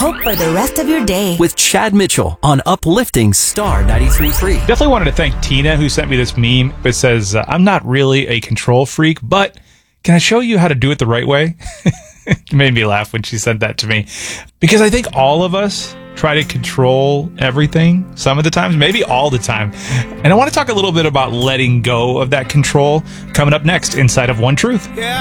hope for the rest of your day. With Chad Mitchell on Uplifting Star 93.3. Definitely wanted to thank Tina, who sent me this meme. It says, I'm not really a control freak, but can I show you how to do it the right way? It made me laugh when she said that to me. Because I think all of us try to control everything some of the times, maybe all the time. And I want to talk a little bit about letting go of that control coming up next inside of One Truth.